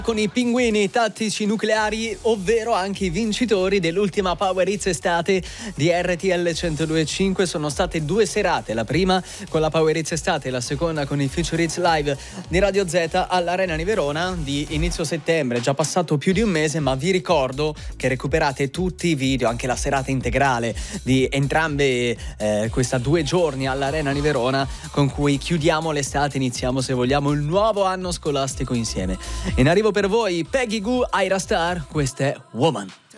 Con i pinguini tattici nucleari, ovvero anche i vincitori dell'ultima Power Hits estate di RTL 102.5. Sono state 2 serate, la prima con la Power Hits estate e la seconda con i Future Hits Live di Radio Z all'Arena di Verona di inizio settembre. È già passato più di un mese, ma vi ricordo che recuperate tutti i video, anche la serata integrale di entrambe questa 2 giorni all'Arena di Verona, con cui chiudiamo l'estate, iniziamo, se vogliamo, il nuovo anno scolastico insieme. In arrivo per voi Peggy Gou, Ira Star, questa è Woman.